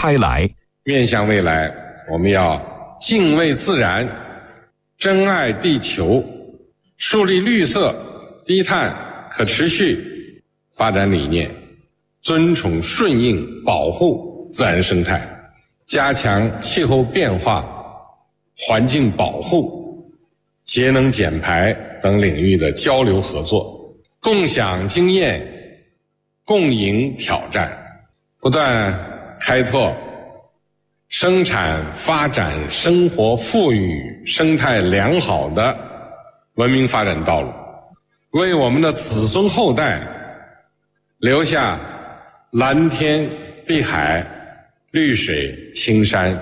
开来。 面向未来，我们要敬畏自然，珍爱地球，树立绿色、低碳、可持续发展理念，尊崇顺应保护自然生态，加强气候变化、环境保护、节能减排等领域的交流合作，共享经验，共赢挑战，不断开拓生产发展、生活富裕、生态良好的文明发展道路，为我们的子孙后代留下蓝天碧海、绿水青山。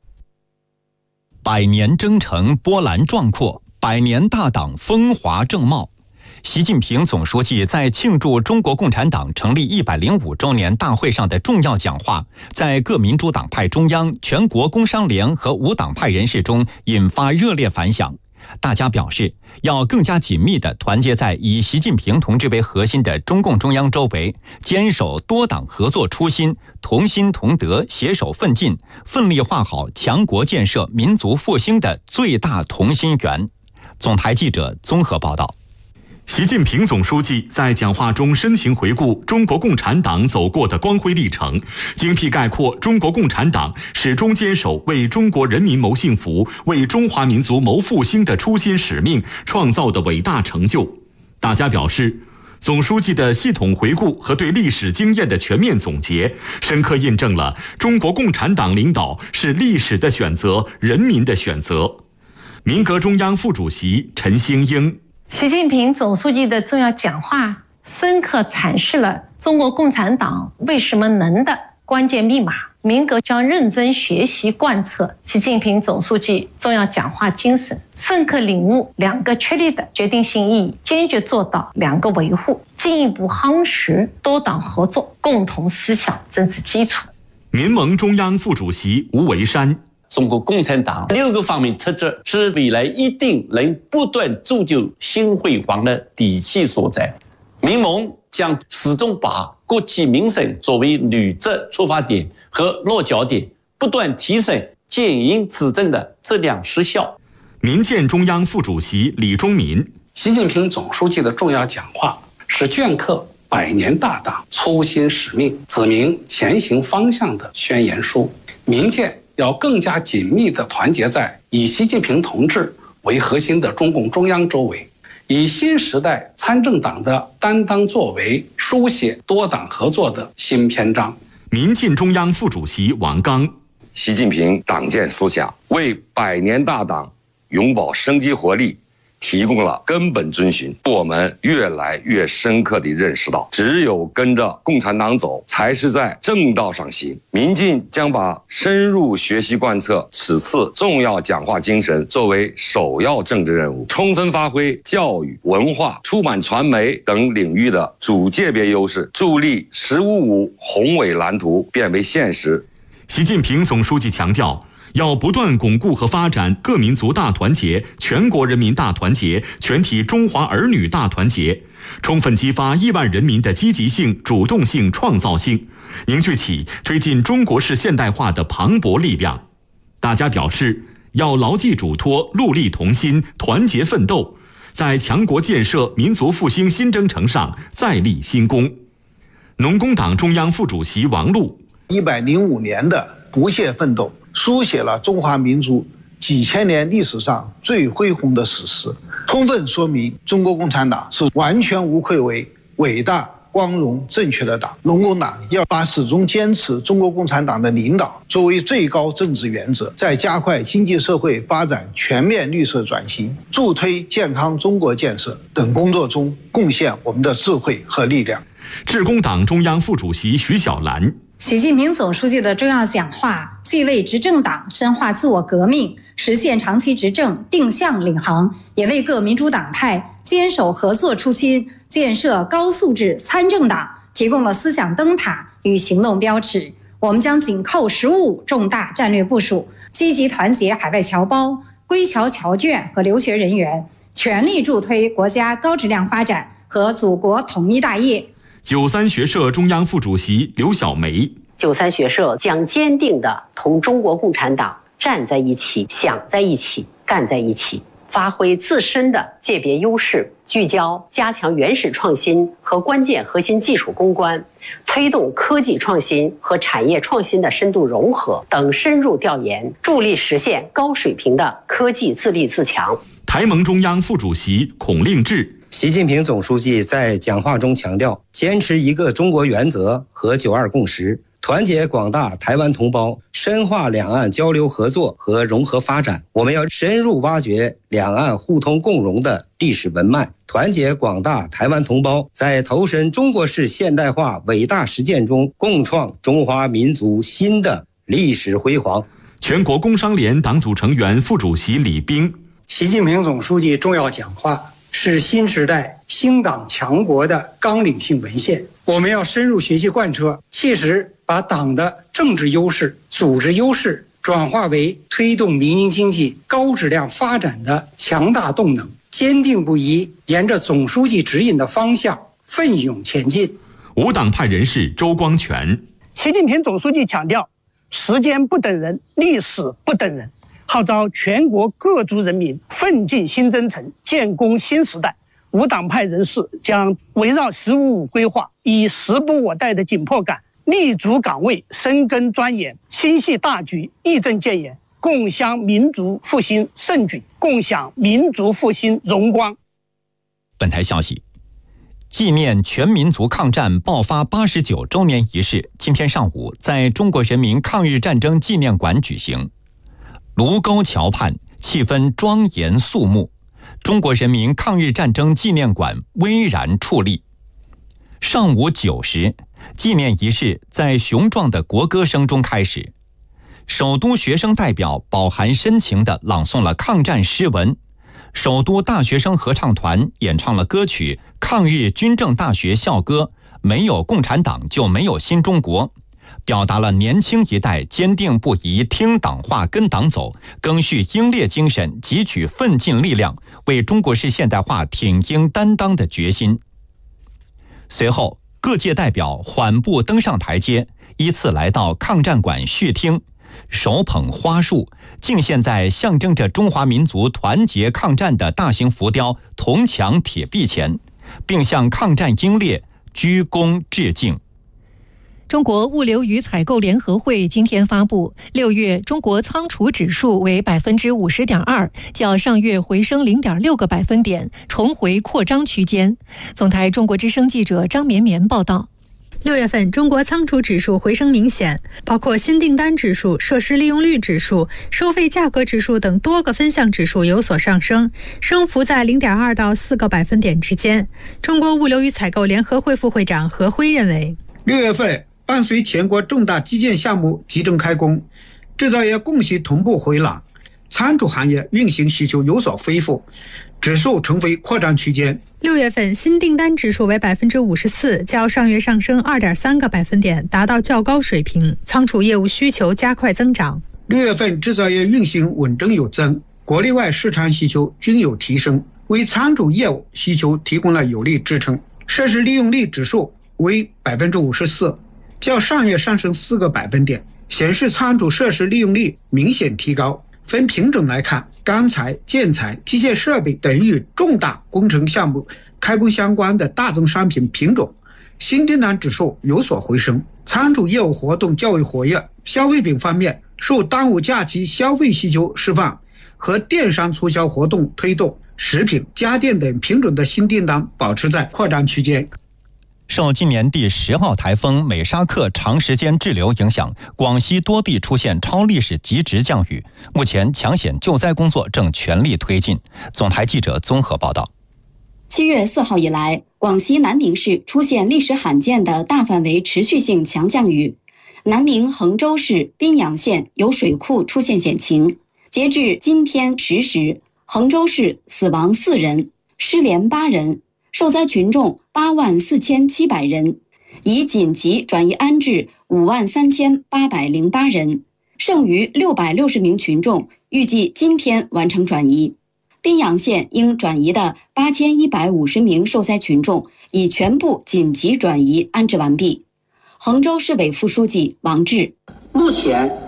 百年征程波澜壮阔，百年大党风华正茂。习近平总书记在庆祝中国共产党成立105周年大会上的重要讲话，在各民主党派中央、全国工商联和无党派人士中引发热烈反响。大家表示，要更加紧密地团结在以习近平同志为核心的中共中央周围，坚守多党合作初心，同心同德，携手奋进，奋力画好强国建设、民族复兴的最大同心圆。总台记者综合报道。 习近平总书记在讲话中深情回顾中国共产党走过的光辉历程，精辟概括中国共产党始终坚守为中国人民谋幸福、为中华民族谋复兴的初心使命创造的伟大成就。大家表示，总书记的系统回顾和对历史经验的全面总结，深刻印证了中国共产党领导是历史的选择、人民的选择。民革中央副主席陈兴英。 习近平总书记的重要讲话深刻阐释了中国共产党为什么能的关键密码。民革将认真学习贯彻习近平总书记重要讲话精神，深刻领悟两个确立的决定性意义，坚决做到两个维护，进一步夯实多党合作共同思想政治基础。 民盟中央副主席吴维山。 中国共产党6个方面特质是未来一定能不断铸就新辉煌的底气所在。民盟将始终把国计民生作为履职出发点和落脚点，不断提升建营执政的质量实效。 民建中央副主席李忠民。 习近平总书记的重要讲话是镌刻百年大党初心使命、指明前行方向的宣言书。民建要更加紧密地团结在以习近平同志为核心的中共中央周围，以新时代参政党的担当作为，书写多党合作的新篇章。 民进中央副主席王刚。 习近平党建思想为百年大党永葆生机活力提供了根本遵循。我们越来越深刻地认识到，只有跟着共产党走，才是在正道上行。民进将把深入学习贯彻此次重要讲话精神作为首要政治任务，充分发挥教育、文化、出版传媒等领域的主界别优势，助力“十五五”宏伟蓝图变为现实。 习近平总书记强调，要不断巩固和发展各民族大团结、全国人民大团结、全体中华儿女大团结，充分激发亿万人民的积极性、主动性、创造性，凝聚起推进中国式现代化的磅礴力量。大家表示，要牢记嘱托，戮力同心，团结奋斗，在强国建设、民族复兴新征程上再立新功。农工党中央副主席王璐。 105年的不懈奋斗，书写了中华民族几千年历史上最恢宏的史实，充分说明中国共产党是完全无愧为伟大、光荣、正确的党。农工党要把始终坚持中国共产党的领导作为最高政治原则，在加快经济社会发展全面绿色转型、助推健康中国建设等工作中贡献我们的智慧和力量。 致公党中央副主席徐小兰。 习近平总书记的重要讲话，既为执政党深化自我革命、实现长期执政定向领航，也为各民主党派坚守合作初心、建设高素质参政党提供了思想灯塔与行动标尺。我们将紧扣“十五五”重大战略部署，积极团结海外侨胞、归侨侨眷和留学人员，全力助推国家高质量发展和祖国统一大业。 93学社中央副主席刘小梅。 93学社将坚定地同中国共产党站在一起、想在一起、干在一起，发挥自身的界别优势，聚焦加强原始创新和关键核心技术攻关，推动科技创新和产业创新的深度融合等深入调研，助力实现高水平的科技自立自强。 台盟中央副主席孔令志。 习近平总书记在讲话中强调，坚持一个中国原则和9·2共识，团结广大台湾同胞，深化两岸交流合作和融合发展。我们要深入挖掘两岸互通共荣的历史文脉，团结广大台湾同胞，在投身中国式现代化伟大实践中，共创中华民族新的历史辉煌。 全国工商联党组成员、副主席李斌。 习近平总书记重要讲话是新时代兴党强国的纲领性文献，我们要深入学习贯彻，切实把党的政治优势、组织优势转化为推动民营经济高质量发展的强大动能，坚定不移沿着总书记指引的方向奋勇前进。 无党派人士周光全。 习近平总书记强调，时间不等人，历史不等人，号召全国各族人民奋进新征程，建功新时代。无党派人士将围绕“15+5”规划，以时不我待的紧迫感，立足岗位，深耕钻研，心系大局，义正谏言，共襄民族复兴盛举，共享民族复兴荣光。 本台消息，纪念全民族抗战爆发89周年仪式今天上午在中国人民抗日战争纪念馆举行。卢沟桥畔气氛庄严肃穆，中国人民抗日战争纪念馆巍然矗立。上午9时，纪念仪式在雄壮的国歌声中开始，首都学生代表饱含深情地朗诵了抗战诗文，首都大学生合唱团演唱了歌曲《抗日军政大学校歌》，没有共产党就没有新中国，表达了年轻一代坚定不移听党话跟党走，赓续英烈精神，汲取奋进力量，为中国式现代化挺膺担当的决心。随后，各界代表缓步登上台阶，依次来到抗战馆续听，手捧花束，敬献在象征着中华民族团结抗战的大型浮雕铜墙铁壁前，并向抗战英烈鞠躬致敬。 中国物流与采购联合会今天发布，6月中国仓储指数为50.2%，较上月回升0.6个百分点，重回扩张区间。总台中国之声记者张绵绵报道。 6月份中国仓储指数回升明显，包括新订单指数、设施利用率指数、收费价格指数等多个分项指数有所上升，升幅在0.2到4个百分点之间。中国物流与采购联合会副会长何辉认为 ，6月份伴随全国重大基建项目集中开工，制造业供需同步回暖，仓储行业运行需求有所恢复，指数重回扩张区间。 6月份新订单指数为54%，较上月上升2.3个百分点，达到较高水平。仓储业务需求加快增长。 6月份制造业运行稳中有增，国内外市场需求均有提升，为仓储业务需求提供了有力支撑。设施利用率指数为54%，较上月上升4个百分点，显示仓储设施利用率明显提高。分品种来看，钢材、建材、机械设备等与重大工程项目开工相关的大宗商品品种，新订单指数有所回升，仓储业务活动较为活跃。消费品方面，受端午假期消费需求释放和电商促销活动推动，食品、家电等品种的新订单保持在扩张区间。 受今年第10号台风美沙克长时间滞留影响，广西多地出现超历史极值降雨，目前抢险救灾工作正全力推进。总台记者综合报道。 7月4号以来，广西南宁市出现历史罕见的大范围持续性强降雨，南宁衡州市宾阳县有水库出现险情。截至今天10时，衡州市死亡4人，失联8人，受灾群众84700人，已紧急转移安置53808人，剩余660名群众预计今天完成转移。宾阳县应转移的8150名受灾群众已全部紧急转移安置完毕。 衡州市委副书记王志。 目前